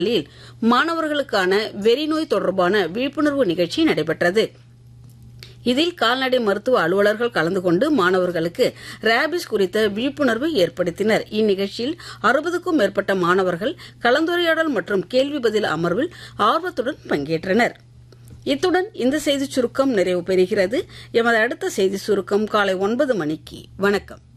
மாணவர்களுக்கான வெறிநோய் தொடர்பான விழிப்புணர்வு நிகழ்ச்சி நடைபெற்றது. இதில் கால்நடை மருத்துவ அலுவலர்கள் கலந்து கொண்டு மாணவர்களுக்கு ரேபிஸ் குறித்த விழிப்புணர்வு ஏற்படுத்தினர். இந்நிகழ்ச்சியில் 60க்கும் மேற்பட்ட மாணவர்கள் கலந்துரையாடல் மற்றும் கேள்வி பதில் அமர்வில் ஆர்வத்துடன் பங்கேற்றனர். இத்துடன் இந்த செய்திச் சுருக்கம் நிறைவு பெறுகிறது. எமது அடுத்த செய்தி சுருக்கம் காலை 9 மணிக்கு. வணக்கம்.